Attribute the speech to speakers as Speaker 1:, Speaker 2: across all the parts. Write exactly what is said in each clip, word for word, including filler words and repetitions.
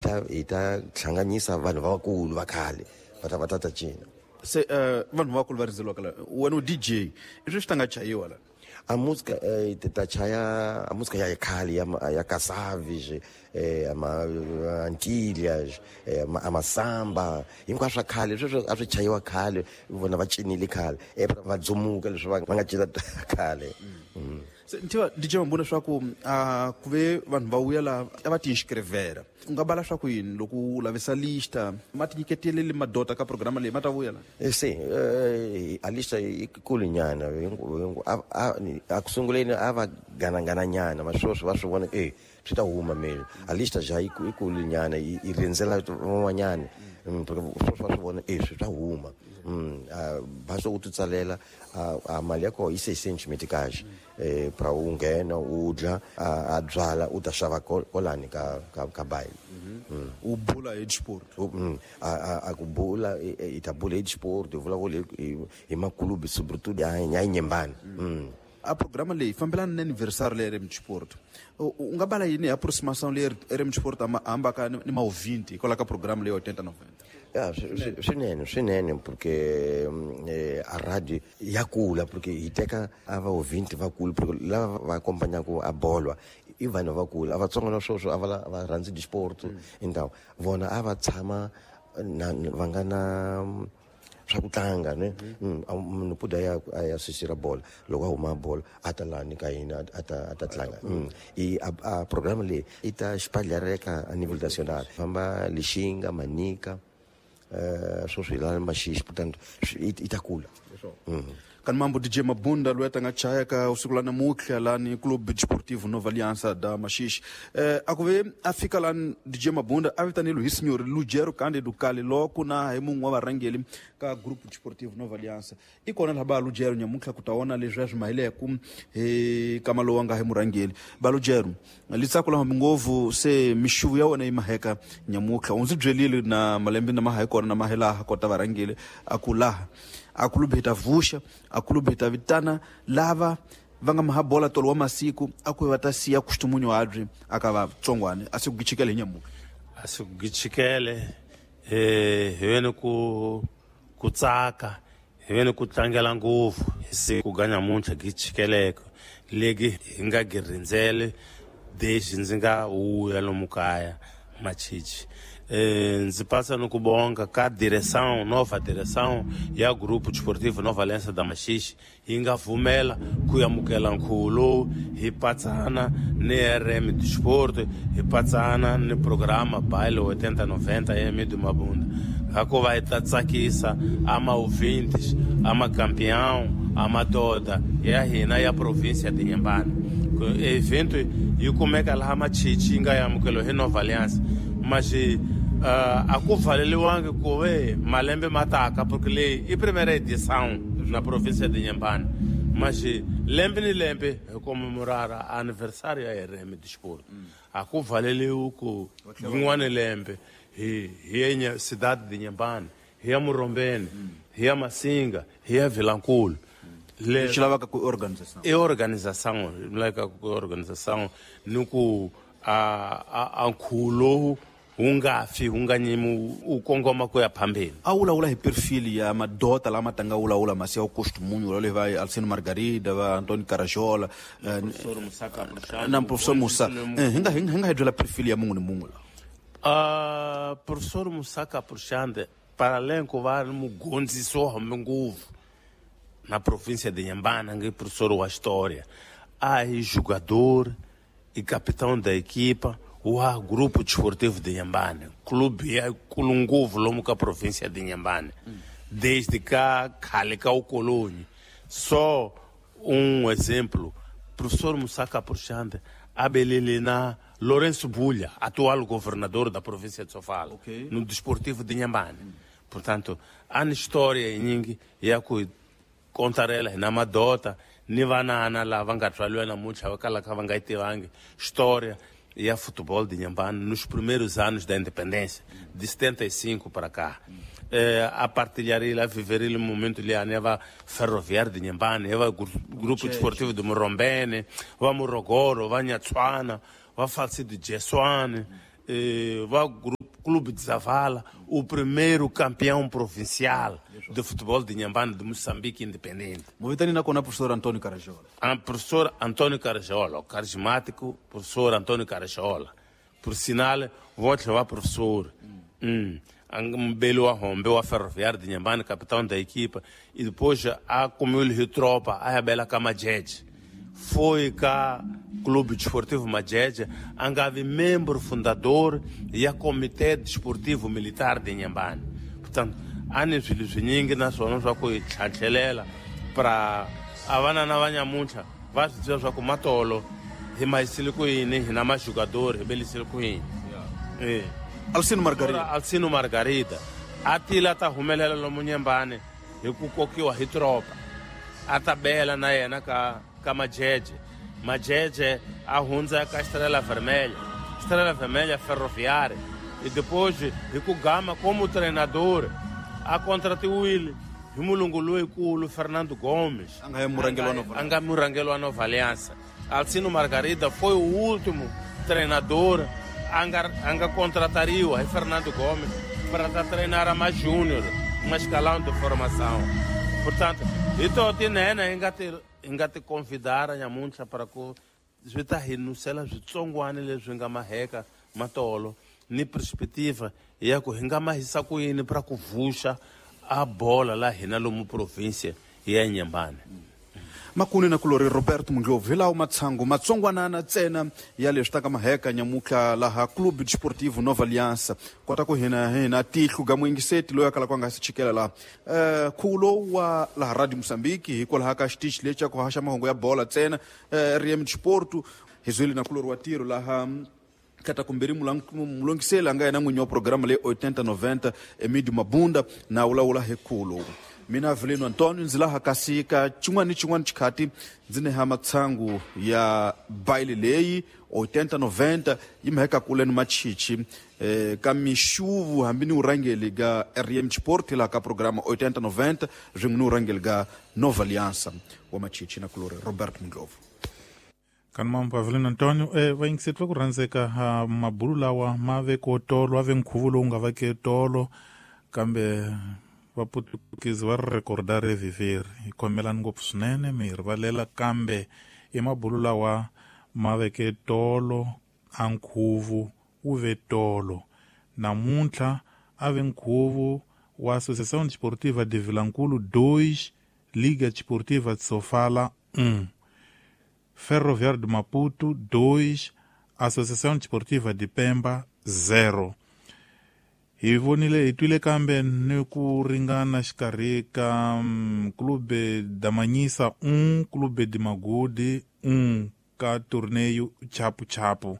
Speaker 1: ta hi ta hlanganisa vanhu lavakulu va khale va ta va ta ta cina.
Speaker 2: Se uh, vanhu vakulu va rindzeliwaka la wena u D J i sweswi swi ta nga chayiwa la
Speaker 1: a música eh, ta chaya a música ya khale ya ya Kasavi eh ama Antilhas eh ama samba hinkwaswo swa khale sweswo a swi chayiwa khale vona va cinile khale eh va dzumuka leswi va nga cina khale.
Speaker 2: se ntiva D J Mabunda swa ku a ku ve vanhu va vuya la a va ti inscrevera u nga bala swa ku yini loko u lavisa lista ma ti nyiketelele madota ka programa leyi ma ta vuya la
Speaker 1: eh si eh a lista ikulu nyana a ku sunguleni a va ganangana nyana ma sweswo va swi vona eh swi ta huma mele a lista ja ikulu nyana i rindzela van'wanyana porque sweswo va swi vona eh swi ta huma ba swo u titsalela a mali ya ko yi se sentiment kahle eh pra u nghena u dla a byala u ta xava kolani ka ka ka baile
Speaker 2: u bula hi sport
Speaker 1: a a ku bula i ta bula hi sport u vula ku le hi makulubi sobretudo ya Nyembane.
Speaker 2: a programa leyi fambelana na anniversary leyi ri sport u nga bala yini aproximação leyi ri sport ambaka ni ma vinte kola ka programa leyi oitenta noventa.
Speaker 1: Yeah, swinene swinene porque eh, a rádio ya kula porque hi teka a va vinte va kula porque lava va acompanhaka a bolwa i vanhu va kula a va tsonga na sweswo a va va rhandzi di sport então vona a va tshama va nga na swa ku tlanga ne munhu puda ya ya sisira bola loko a huma bola a ta lani ka yina a ta a ta tlanga i a programa leyi i ta xipallareka a nível nacional famba Lixinga Manica eh swo swi la Maxixe portanto itakula.
Speaker 2: Kan mambo D J Mabunda loyi a nga chaya ka usiku la namuntlha lani Clube Desportivo Nova Aliança da Maxixe eh a ku ve a fika lani D J Mabunda a vitanile hi senhor Lugero Cândido Kale loko na hi munhu wa varhangeli ka Grupo Desportivo Nova Aliança i kona la ba Lugero nyamuntlha ku ta vona leswi swi mahileko hi kama lowa nga hi murhangeli ba Lugero litsako la ngopfu se mishuvu ya wena yi maheka nyamuntlha u ndzi byelile na malembe na maha kona na mahela kota varhangeli a ku laha a clube ta vuxa a clube ta vitana lava va nga maha bola tolo wa masiku a ku va ta siya kustumunyo adri akava tsongwane a se ku gichikele nyamuka
Speaker 3: a se ku gichikele eh hene ku ku tsaka hene ku tlangela ngopfu se ku ganya muntlha gichikeleko legi hinga girindzele deswi ndzi nga uya lomu kaya Machichi. Eh, ndzi passa no kubonga ka direção nova direção ya Grupo Desportivo Nova Aliança da Maxixe yi nga vumela ku yamukela nkhulo hi patsana ni R M Desporto hi patsana ni programa baile oitenta noventa ya Medo Mabunda kako vai ta tsakisa ama ouvintes ama campeão ama toda ya hina ya província de Nyembane evento yi kumeka laha Machichi nga yamukelo hi Nova Aliança mas Uh, a ku valeliwangi ku ve malembe mataka porque leyi i primeira edição na província de Nyembane mas lembe ni lembe hi comemorara aniversário ya R M Desporto a ku valeliwi ku yin'wana lembe hi hi ya cidade de Nyembane hi ya Murombeni hi ya Masinga hi ya Vilankulu
Speaker 2: le xilavaka ku organização
Speaker 3: e organização like ku organização ni ku a a nkhulo ungafi unganyimu ukongoma ku ya phambeni
Speaker 2: a wulaula hi perfil ya madota lama tanga wulaula masiya u costumunyu lo leva Alcino Margarida va Antônio Carajola
Speaker 3: professor Musaka
Speaker 2: na professor Musa hinga hinga hidela perfil ya mungu ni mungu la
Speaker 3: ah professor Musaka Puxande para além que vai mugonzi so nguvu na província de Nyembane ngi professor wa história ai jogador e capitão da equipa o Grupo Desportivo de Nyembane, clube é Kulunguvo, lomo ka província de Nyembane. Desde cá, Kalika o colônia. Só um exemplo, professor Musaka Puxande, Abelilina Lourenço Bulha, atual governador da província de Sofala, okay. No Desportivo de Nyembane. Portanto, a história em e a contar ela na madota, ni vanana lá vanga trabalhar na mucha, aquela que vanga itivangi, história e a futebol de Nyembane nos primeiros anos da independência, de setenta e cinco para cá. É, a partilhar ele, a viver ele, um momento ali, a neva ferroviária de Nyembane, a grupo desportivo de Murombeni, a Morogoro, a Nhatswana, a falsido de Jeswane, a grupo Clube de Zavala, o primeiro campeão provincial de futebol de Inhambane de Moçambique independente.
Speaker 2: Movitani na kona professor Antônio Carajola.
Speaker 3: A professor Antônio Carajola, o carismático professor Antônio Carajola. Por sinal, vou te levar professor. Hum. Um belo arrombeu a ferroviária de Inhambane, capitão da equipa, e depois a como ele tropa, a bela Camajede. Foi cá Clube Desportivo Majeje, angave membro fundador e a Comitê Desportivo Militar de Inhambane. Portanto, anos filhos ninguém na sua nossa coisa chancelela para avana na vanha muita, vai se dizer com matolo, e mais silicoine, e na mais jogador, e beli silicoine. É.
Speaker 2: Alcino Margarida.
Speaker 3: Alcino Margarida. Atila tá rumelela lo Munhambane, e kukokiwa hitropa. A tabela na ena ka Majeje. Majeje a hunza com a Estrela Vermelha. Estrela Vermelha ferroviária. E depois, e com Gama como treinador, a contratar o Willi. E Mulungulu e o Fernando Gomes. Anga Murangelo a Nova Aliança. Alcino Margarida foi o último treinador anga, anga contrataria o Fernando Gomes para treinar a mais júnior, um escalão de formação. Portanto, então, eu tenho Enga te convidar a Nhamuncha para que zvita hinu sela zvitsongwane leswi nga maheka matolo ni perspectiva ya ku hinga mahisa ku yini para ku vuxa a bola la hina lomu província ya Inhambane.
Speaker 2: Makuni na kulori Roberto Munglovu vila umatsango matsongwanana tsena ya leswi taka maheka nyamukla laha Clube Desportivo Nova Aliança kwata ku hina hina tihlu ga muingiseti loya kala kwanga sichikela la uh, kulo wa la Radio Moçambique hiko laha ka stitch lecha ku hasha mahongo ya bola tsena uh, R M Desporto hizwili na kulori wa tiro laha kata kumbiri mulongisela anga yana mwenye wa programa le oitenta noventa Emídio Mabunda na ula ula hekulo. Mina Avelino Antônio nzilaha kasika chungwani chungwani chikati zine hama tsangu ya baile lei oitenta noventa imeheka kule ni machichi eh, kamishuvu hambini urangeli ga R M Sport la ka programa oitenta noventa jingunu urangeli ga Nova Aliança wa machichi na kulore Roberto Munglovu.
Speaker 4: Kan mambo Avelino Antônio eh, va ingisetwa kuranzeka ha mabulu lawa mave ko tolo ave nkhuvulo unga vake tolo kambe vaputukisi va ri recordare viviri hi khomelani ngopfu swinene mi hi rivalela kambe i mabulu lawa ma veke tolo a nkhuvu wu ve tolo namuntlha a ve nkhuvu wa Associação Desportiva de Vilankulu dois, Liga Desportiva de Sofala um, Ferroviário de Maputo dois, Associação Desportiva de Pemba zero. Hi vonile hi twile kambe ni ku ringana xikarhi ka um, Clube da Manyisa um, Clube de Magudi um ka torneio chapu chapu.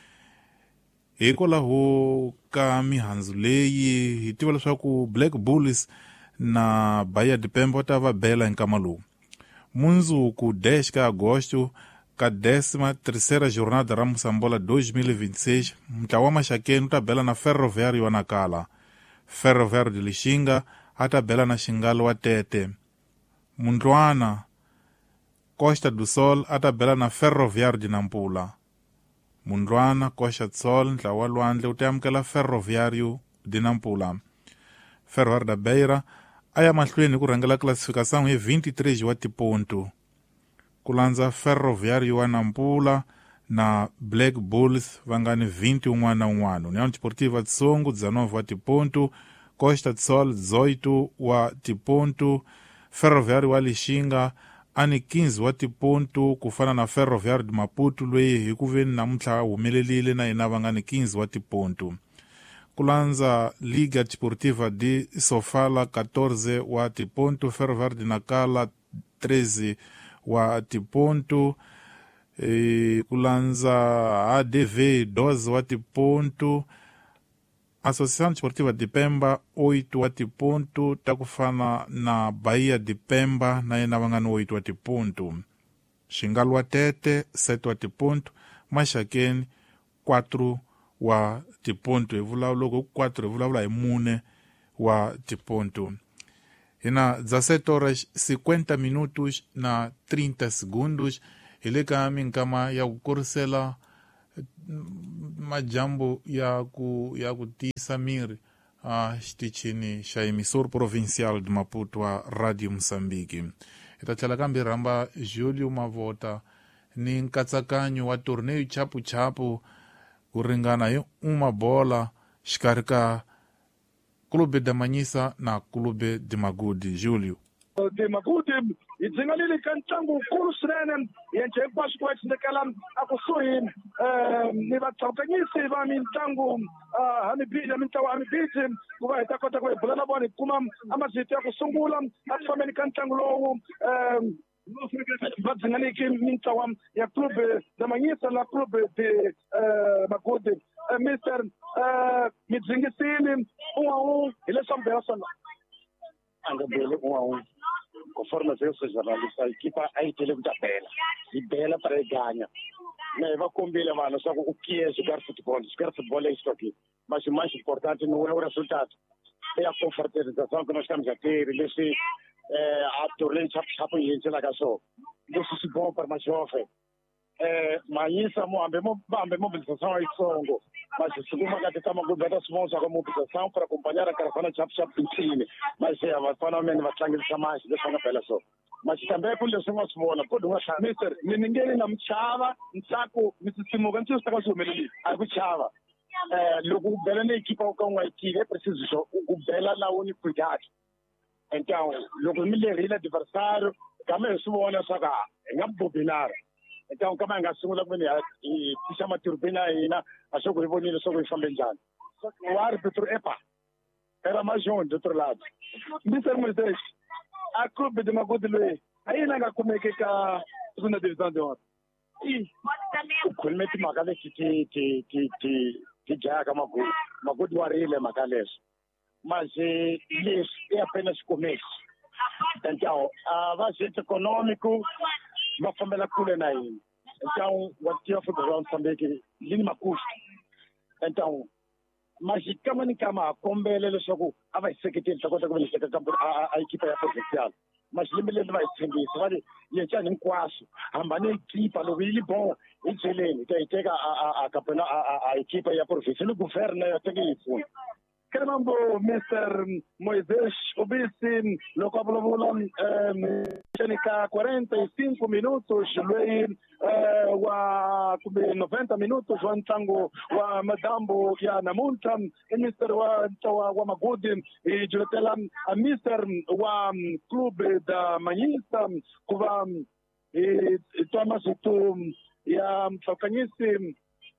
Speaker 4: Hikwalaho ka mihandzu leyi hi tiva leswaku Black Bulls na Bahia de Pemba va ta va bela hi nkama lowu. Mundzuku dez ka agosto ka décima terceira jornada ra Mosambola dois mil e vinte e seis, ntlawa Maxakeni ta bela na Ferroviário wa Nakala. Ferroviário de Lixinga a ta bela na Xingalo wa Tete. Mundlwana Costa do Sol a ta bela na Ferroviário de Nampula. Mundlwana Costa do Sol ntlawa lwandle u ta amukela Ferroviário de Nampula. Ferroviário da Beira a ya mahlweni ku rhangela classificação hi vinte e três wa tiponto. Kulanza Ferroviário wa Nampula na Black Bulls vangani vinte e um na un'wana. União Desportiva de Songo dezenove wa tiponto, Costa do Sol dezoito wa tiponto, Ferroviário wa Lixinga ani quinze wa tiponto kufana na Ferroviário de Maputo lweyi hi ku veni namuntlha humelelile na yena vangani quinze wa tiponto. Kulanza Liga Desportiva de Sofala quatorze wa tiponto, Ferroviário de Nakala treze wa tiponto, e kulanza A D V doze wa tiponto, Associação Desportiva de Pemba oito wa tiponto, takufana na Bahia de Pemba na yena vangani oito wa tiponto. Xingalo wa Tete sete wa tiponto, Maxakeni quatro wa tiponto, evulavula loko quatro evulavula hi mune wa tiponto. Hina dezessete horas cinquenta minutos na trinta segundos. Ile ka minkama ya kukorisela majambo ya ku ya kutisa miri a xitichini xa emissor provincial de Maputo a Radio Moçambique. Itatlhela kambe rhamba Júlio Mavota ni nkatsakanyo wa torneio chapu-chapu ku ringana hi uma bola xikarhi ka Clube da Manyisa na Clube de Magudi. Júlio.
Speaker 5: De Magudi hi dzinganile ka ntlangu wukulu swinene yenje hinkwaswo ku va tshinekela a kusuhi ni vatsakanyisi va mitlangu hamibiji mitlawa hamibiji ku va hi ta kota ku hi bula na vona hi kuma amazito ya ku sungula a ku fambeni ka ntlangu lowu va dzinganiki mitlawa ya Clube da Manyisa na Clube de Magudi. Mister mi dzingisile un'we hi leswaku bela swona
Speaker 6: angabele un'we conforme se se jornalista equipa a yi tele ku ta bela yi bela para yi ganya me va kombile vanhu swa ku kiye xikarhi football xikarhi football yi stoki mas mais importante no é o resultado é a confraternização que nós estamos a ter leswi a torneio chapu-chapu yi endlelaka so leswi swi bom para mais jovem Manyisa mo hambe mo hambe mobilização aí songo mas se uma que estamos com beta sponsor com mobilização para acompanhar a caravana chapu-chapu em mas é vai para men vai tlangisa mais deixa na pela so mas também por isso nós vamos pode uma mister ninguém na mchava nsako misisimo kanti sitaka someleli akuchava eh loku bela na equipa o kangwa ikile preciso o bela la uni cuidado então loku milerile adversário kama esibona saka ngabobinara então kama ngasungula kumene isha maturbina ina asho kuibonile soko ifambe njani o árbitro epa era mais um do outro lado mister Moisés a Clube de Magudi loyi ayina nga kumeke ka segunda divisão de honra e kulmeti makale ki ki ki ki ki ki jaka Magudi Magudi warile makaleso mas isso é apenas começo então a base econômico va fambela kule na yini então watia football Moçambique lini makusta então mas kama ni kama kombele leswaku a va iseketeli ta kota ku veleketa a equipa ya provincial mas limele va itsembisa vale yetshani hinkwaswo hambane equipa loko yi bon itsheleni ta iteka a kapena a equipa ya provincial ni governo ya teke yi pfuna Queremambo, mister Moisés, obisi loko a vulavula ka quarenta e cinco minutos loyi wa kumbe noventa minutos wa ntlangu wa madambo ya namuntlha i mister wa wa Magudi i juletela a mister wa Clube da Manyisa ku va i twa masiku ya mtsakanyisi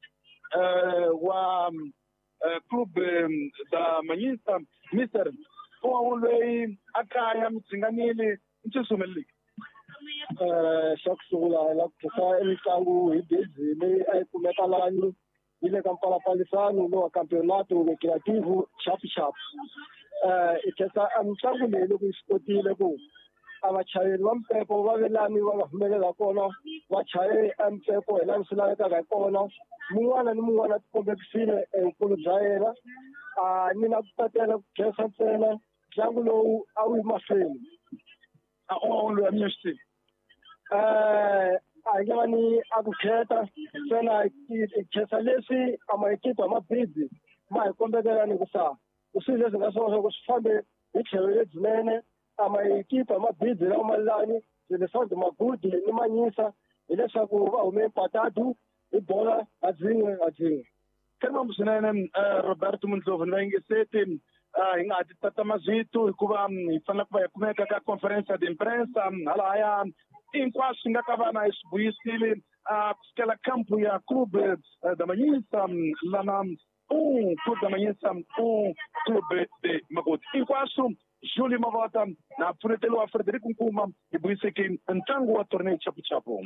Speaker 6: wa Clube da Manyisa mister o loyi a kaya mi dzinganile ntsusumelile
Speaker 7: eh xa ku sungula la ku tlhela mitlangu hi bezi leyi a yi kumeka lani yi le ka mpfalapfalisano lowa campeonato recreativo chapu-chapu eh i khensa mitlangu leyi loko yi swi kotile ku a vachayeri va mpfepo va ve lani va nga humelela kona vachayeri a mpfepo hi lani swi lavekaka hi kona mun'wana ni mun'wana a tikombekisile enkulu bya yena a ni na ku tatela ku khensa ntsena ntlangu lowu a wu yi mahlweni
Speaker 5: a onlo ya mnyextini
Speaker 7: eh a hi nge ni a ku kheta ntsena i khensa leswi a maekipa mabhizi ma hi kombetela ni ku saa i swilo leswi nga swona ku swi fambe hi tlhelo lebyinene a maekipa mabhizi lawa malani Elefante Magudi ni Manyisa hileswaku va hume patatu hi bola a dzin'we a dzin'we
Speaker 5: Queremambo swinene Roberto Mundlovu ni va yingiseti hi nga ha ti tata mazito hikuva hi fanele ku va hi kumeka ka conference de imprensa halaya hinkwaswo swi nga ka vana hi swi vuyisile ku sukela kampu ya Clube da Manyisa lana um Clube da Manyisa um Clube de Magudi hinkwaswo Júlio Mavota na pfunetelo wa Frederico Nkuma hi vuyiseke ntlangu wa torneio chapu-chapu.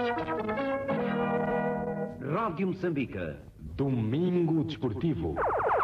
Speaker 8: Rádio Moçambique, Domingo Desportivo.